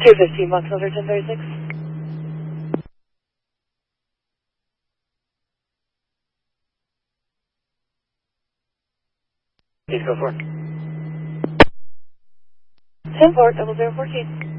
215 Foxtrot 1036. Please go for it. 10-4, 0014.